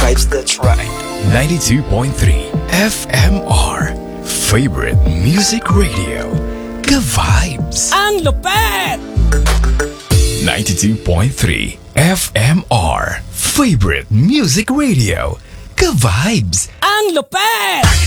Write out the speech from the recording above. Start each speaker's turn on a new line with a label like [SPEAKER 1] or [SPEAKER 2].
[SPEAKER 1] vibes, that's right.
[SPEAKER 2] 92.3 FMR. Favorite Music Radio. Ka-vibes.
[SPEAKER 3] Ang lupet!
[SPEAKER 2] 92.3 FMR. Favorite Music Radio. Ka-vibes.
[SPEAKER 3] Ang lupet!